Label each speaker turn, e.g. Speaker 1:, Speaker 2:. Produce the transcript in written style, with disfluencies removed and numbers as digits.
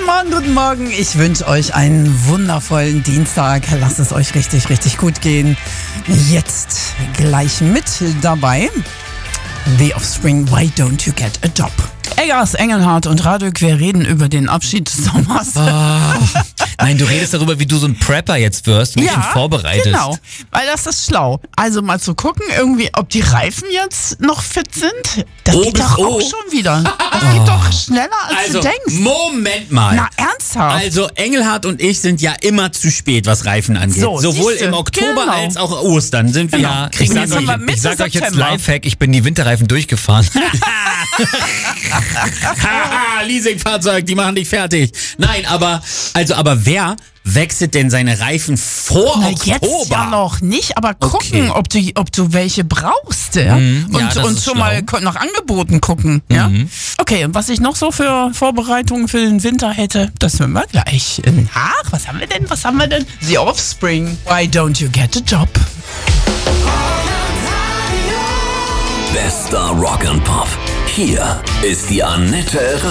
Speaker 1: Guten Morgen. Ich wünsche euch einen wundervollen Dienstag. Lasst es euch richtig, richtig gut gehen. Jetzt gleich mit dabei The Offspring, Why Don't You Get a Job? Eggers, Engelhardt und Radök, wir reden über den Abschied des Sommers.
Speaker 2: Nein, du redest darüber, wie du so ein Prepper jetzt wirst und dich vorbereitest.
Speaker 1: Genau, weil das ist schlau. Also mal zu gucken, irgendwie, ob die Reifen jetzt noch fit sind. Das geht doch auch schon wieder. Das geht doch schneller, als du denkst.
Speaker 2: Moment mal.
Speaker 1: Na, ernsthaft?
Speaker 2: Also Engelhardt und ich sind ja immer zu spät, was Reifen angeht.
Speaker 1: So,
Speaker 2: sowohl
Speaker 1: siehste,
Speaker 2: im Oktober
Speaker 1: genau.
Speaker 2: als auch Ostern sind wir ja.
Speaker 1: Kriegen wir jetzt aber Mitte
Speaker 3: Ich sag euch jetzt
Speaker 1: September.
Speaker 3: Lifehack, ich bin die Winterreifen durchgefahren.
Speaker 2: Haha, Leasingfahrzeug, die machen dich fertig. Nein, aber wer wechselt denn seine Reifen vor
Speaker 1: Na,
Speaker 2: Oktober?
Speaker 1: jetzt ja noch nicht, aber gucken, ob du welche brauchst. Ja?
Speaker 2: Ja,
Speaker 1: Und
Speaker 2: das ist
Speaker 1: schon mal nach Angeboten gugucken. Ja? Okay, und was ich noch so für Vorbereitungen für den Winter hätte, das hören wir gleich nach. Was haben wir denn? The Offspring, Why Don't You Get a Job?
Speaker 4: Bester Rock and Pop. Hier ist die Annette